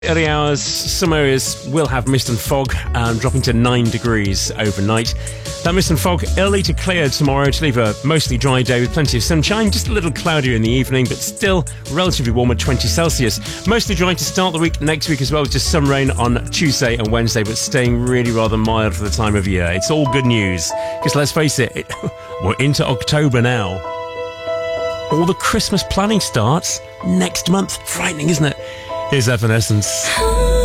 Early hours, some areas will have mist and fog, dropping to 9 degrees overnight. That mist and fog early to clear tomorrow to leave a mostly dry day with plenty of sunshine, just a little cloudier in the evening, but still relatively warm at 20 Celsius. Mostly dry to start the week, next week as well, just some rain on Tuesday and Wednesday, but staying really rather mild for the time of year. It's all good news, because let's face it, we're into October now. All the Christmas planning starts next month. Frightening, isn't it? Here's Evanescence.